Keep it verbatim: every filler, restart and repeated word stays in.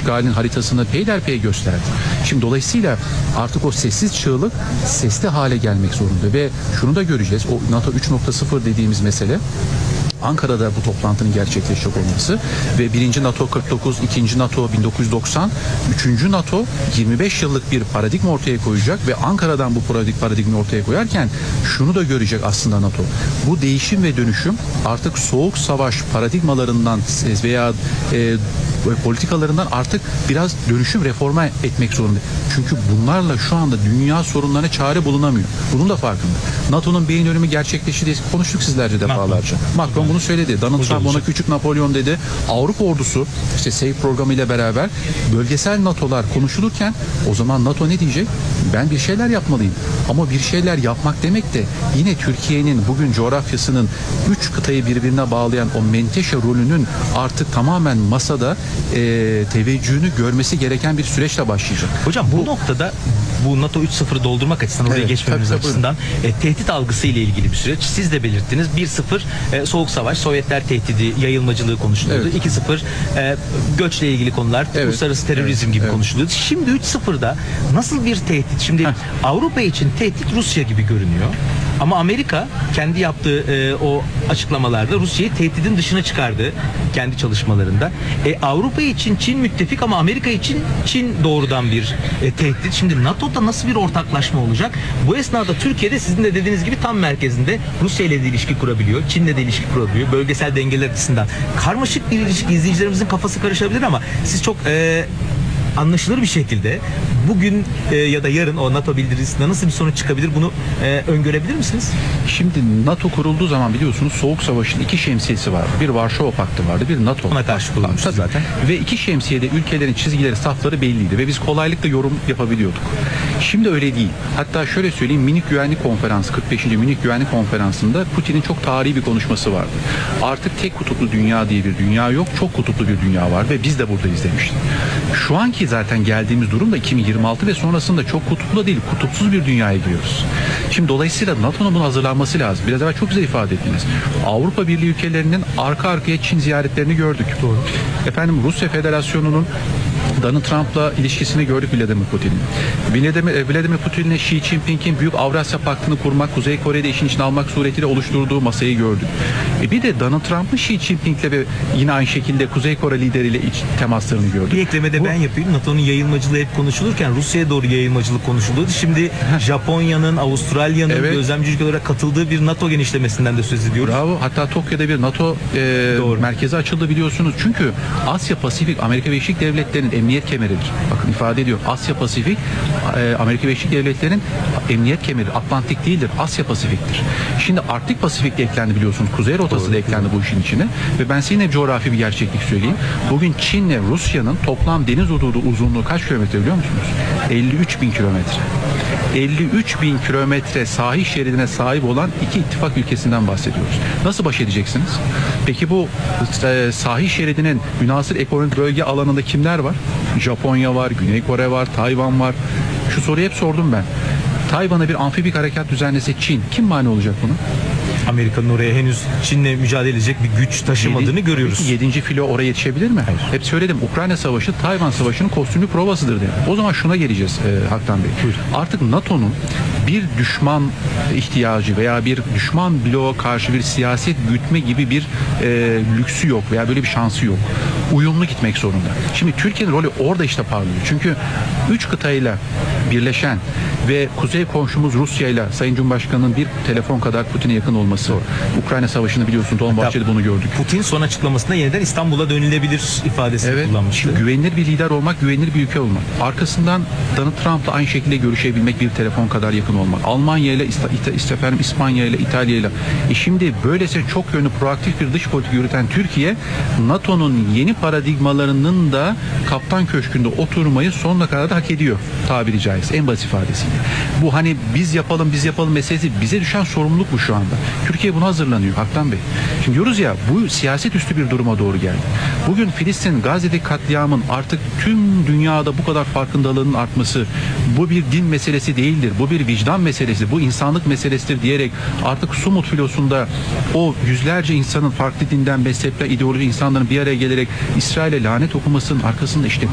işgalin haritasını peyderpey gösterdi. Şimdi dolayısıyla artık o sessiz çığlık sesli hale gelmek zorunda ve şunu da göreceğiz. O NATO üç nokta sıfır dediğimiz mesele Ankara'da bu toplantının gerçekleşecek olması ve birinci NATO kırk dokuz, ikinci NATO bin dokuz yüz doksan, üçüncü NATO yirmi beş yıllık bir paradigma ortaya koyacak ve Ankara'dan bu paradigma ortaya koyarken şunu da görecek aslında NATO. Bu değişim ve dönüşüm artık soğuk savaş paradigmalarından veya e, politikalarından artık biraz dönüşüm, reforma etmek zorunda. Çünkü bunlarla şu anda dünya sorunlarına çare bulunamıyor. Bunun da farkında. NATO'nun beyin ölümü gerçekleşti diye konuştuk sizlerce defalarca. Macron bunu söyledi. Donald Trump ona küçük Napolyon dedi. Avrupa ordusu işte SAFE programı ile beraber bölgesel NATO'lar konuşulurken o zaman NATO ne diyecek? Ben bir şeyler yapmalıyım. Ama bir şeyler yapmak demek de yine Türkiye'nin bugün coğrafyasının üç kıtayı birbirine bağlayan o menteşe rolünün artık tamamen masada e, teveccühünü görmesi gereken bir süreçle başlayacak. Hocam bu, bu noktada bu NATO üç sıfırı doldurmak açısından oraya evet, geçmemiz tabii, açısından e, tehdit algısı ile ilgili bir süreç. Siz de belirttiniz. bir sıfır e, soğuk savaş, Sovyetler tehdidi, yayılmacılığı konuşuluyordu. Evet. iki sıfır e, göçle ilgili konular, evet, uluslararası terörizm evet, gibi evet. konuşuluyordu. Şimdi üç sıfırda nasıl bir tehdit? Şimdi Heh. Avrupa için tehdit Rusya gibi görünüyor. Ama Amerika kendi yaptığı e, o açıklamalarda Rusya'yı tehditin dışına çıkardı kendi çalışmalarında. E, Avrupa için Çin müttefik ama Amerika için Çin doğrudan bir e, tehdit. Şimdi NATO'da nasıl bir ortaklaşma olacak? Bu esnada Türkiye'de sizin de dediğiniz gibi tam merkezinde Rusya ile de ilişki kurabiliyor. Çin'le de ilişki kurabiliyor. Bölgesel dengeler açısından. Karmaşık bir ilişki, izleyicilerimizin kafası karışabilir ama siz çok e, anlaşılır bir şekilde bugün e, ya da yarın o NATO bildirisinde nasıl bir sonuç çıkabilir bunu e, öngörebilir misiniz? Şimdi NATO kurulduğu zaman biliyorsunuz Soğuk Savaş'ın iki şemsiyesi vardı. Bir Varşova Paktı vardı, bir NATO. Ona karşı kurulmuştu zaten. Ve iki şemsiyede ülkelerin çizgileri, safları belliydi ve biz kolaylıkla yorum yapabiliyorduk. Şimdi öyle değil. Hatta şöyle söyleyeyim, Münih Güvenlik Konferansı, kırk beşinci Münih Güvenlik Konferansı'nda Putin'in çok tarihi bir konuşması vardı. Artık tek kutuplu dünya diye bir dünya yok, çok kutuplu bir dünya var ve biz de buradayız demiştik. Şu anki zaten geldiğimiz durum da iki bin yirmi altı ve sonrasında çok kutuplu değil, kutupsuz bir dünyaya giriyoruz. Şimdi dolayısıyla NATO'nun buna hazırlanması lazım. Biraz evvel çok güzel ifade ettiniz. Avrupa Birliği ülkelerinin arka arkaya Çin ziyaretlerini gördük. Doğru. Efendim Rusya Federasyonu'nun Donald Trump'la ilişkisini gördük Vladimir Putin'in. Vladimir, Vladimir Putin'le Xi Jinping'in Büyük Avrasya Paktı'nı kurmak, Kuzey Kore'de işin içine almak suretiyle oluşturduğu masayı gördük. E bir de Donald Trump'ın Xi Jinping'le ve yine aynı şekilde Kuzey Kore lideriyle iç temaslarını gördük. Bir ekleme de Bu, ben yapayım. NATO'nun yayılmacılığı hep konuşulurken Rusya'ya doğru yayılmacılık konuşuluyordu. Şimdi Japonya'nın, Avustralya'nın evet. gözlemci ülke olarak katıldığı bir NATO genişlemesinden de söz ediyoruz. Bravo. Hatta Tokyo'da bir NATO e, merkezi açıldı biliyorsunuz. Çünkü Asya Pasifik, Amerika Birleşik Devletleri'nin emniyet kemeridir. Bakın ifade ediyor. Asya Pasifik, e, Amerika Birleşik Devletleri'nin emniyet kemeri. Atlantik değildir. Asya Pasifik'tir. Şimdi Arktik Pasifik de eklendi biliyorsunuz. Kuzey rotası da eklendi bu işin içine. Ve ben size yine coğrafi bir gerçeklik söyleyeyim. Bugün Çin'le Rusya'nın toplam deniz hududu uzunluğu kaç kilometre biliyor musunuz? elli üç bin kilometre. elli üç bin kilometre sahil şeridine sahip olan iki ittifak ülkesinden bahsediyoruz. Nasıl baş edeceksiniz? Peki bu e, sahil şeridinin münhasır ekonomik bölge alanında kimler var? Japonya var, Güney Kore var, Tayvan var. Şu soruyu hep sordum ben. Tayvan'a bir amfibik harekat düzenlese Çin, kim mani olacak bunu? Amerika'nın oraya henüz Çin'le mücadele edecek bir güç taşımadığını Yedi, görüyoruz. yedinci filo oraya yetişebilir mi? Hayır. Hep söyledim. Ukrayna Savaşı Tayvan Savaşı'nın kostümlü provasıdır dedim. O zaman şuna geleceğiz e, Haktan Bey. Buyur. Artık NATO'nun bir düşman ihtiyacı veya bir düşman bloğa karşı bir siyaset gütme gibi bir e, lüksü yok veya böyle bir şansı yok. Uyumlu gitmek zorunda. Şimdi Türkiye'nin rolü orada işte parlıyor. Çünkü üç kıtayla birleşen ve kuzey komşumuz Rusya ile Sayın Cumhurbaşkanı'nın bir telefon kadar Putin'e yakın olması. Ukrayna Savaşı'nı biliyorsun. Dolmabahçe'de bunu gördük. Putin son açıklamasında yeniden İstanbul'a dönülebilir ifadesini evet, kullanmıştı. Güvenilir bir lider olmak, güvenilir bir ülke olmak. Arkasından Donald Trump'la aynı şekilde görüşebilmek, bir telefon kadar yakın olmak. Almanya ile efendim İspanya ile İtalya ile. E şimdi böylese çok yönlü proaktif bir dış politik yürüten Türkiye, NATO'nun yeni paradigmalarının da kaptan köşkünde oturmayı sonuna kadar da hak ediyor. Tabiri caizse. En basit ifadesiyle. Bu hani biz yapalım biz yapalım meselesi, bize düşen sorumluluk bu şu anda. Türkiye buna hazırlanıyor Haktan Bey. Şimdi diyoruz ya, bu siyaset üstü bir duruma doğru geldi. Bugün Filistin, Gazze'deki katliamın artık tüm dünyada bu kadar farkındalığının artması, bu bir din meselesi değildir, bu bir vicdan meselesi, bu insanlık meselesidir diyerek artık Sumut filosunda o yüzlerce insanın farklı dinden, mezhepler, ideoloji insanların bir araya gelerek İsrail'e lanet okumasının arkasında işte